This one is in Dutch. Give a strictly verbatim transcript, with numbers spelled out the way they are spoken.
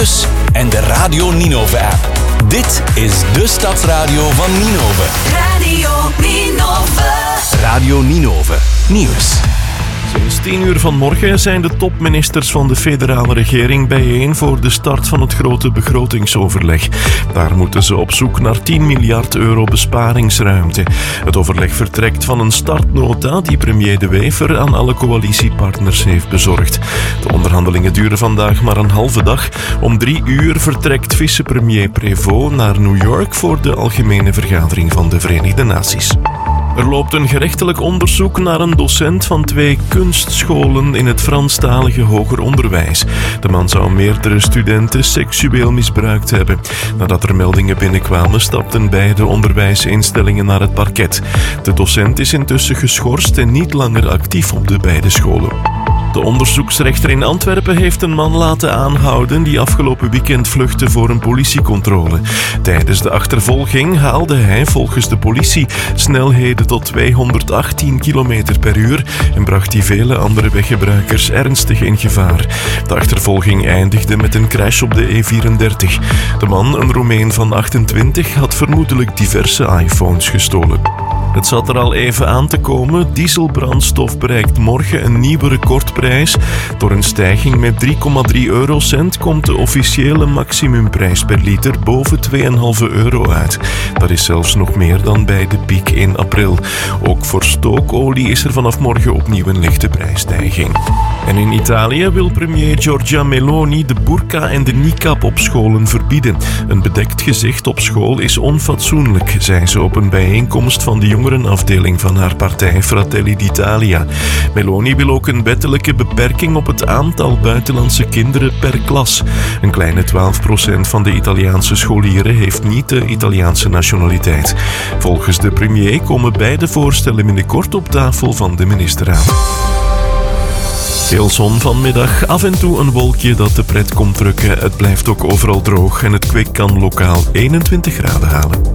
En de Radio Ninove-app. Dit is de Stadsradio van Ninove. Radio Ninove. Radio Ninove. Nieuws. Sinds tien uur vanmorgen zijn de topministers van de federale regering bijeen voor de start van het grote begrotingsoverleg. Daar moeten ze op zoek naar tien miljard euro besparingsruimte. Het overleg vertrekt van een startnota die premier De Wever aan alle coalitiepartners heeft bezorgd. De onderhandelingen duren vandaag maar een halve dag. Om drie uur vertrekt vicepremier Prévost naar New York voor de algemene vergadering van de Verenigde Naties. Er loopt een gerechtelijk onderzoek naar een docent van twee kunstscholen in het Franstalige hoger onderwijs. De man zou meerdere studenten seksueel misbruikt hebben. Nadat er meldingen binnenkwamen, stapten beide onderwijsinstellingen naar het parket. De docent is intussen geschorst en niet langer actief op de beide scholen. De onderzoeksrechter in Antwerpen heeft een man laten aanhouden die afgelopen weekend vluchtte voor een politiecontrole. Tijdens de achtervolging haalde hij volgens de politie snelheden tot tweehonderdachttien kilometer per uur en bracht hij vele andere weggebruikers ernstig in gevaar. De achtervolging eindigde met een crash op de E vierendertig. De man, een Roemeen van achtentwintig, had vermoedelijk diverse iPhones gestolen. Het zat er al even aan te komen. Dieselbrandstof bereikt morgen een nieuwe recordprijs. Door een stijging met drie komma drie eurocent komt de officiële maximumprijs per liter boven twee komma vijf euro uit. Dat is zelfs nog meer dan bij de piek in april. Ook voor stookolie is er vanaf morgen opnieuw een lichte prijsstijging. En in Italië wil premier Giorgia Meloni de burka en de niqab op scholen verbieden. Een bedekt gezicht op school is onfatsoenlijk, zei ze op een bijeenkomst van de jongerenafdeling van haar partij Fratelli d'Italia. Meloni wil ook een wettelijke beperking op het aantal buitenlandse kinderen per klas. Een kleine twaalf procent van de Italiaanse scholieren heeft niet de Italiaanse nationaliteit. Volgens de premier komen beide voorstellen binnenkort op tafel van de ministerraad. Veel zon vanmiddag, af en toe een wolkje dat de pret komt drukken. Het blijft ook overal droog en het kwik kan lokaal eenentwintig graden halen.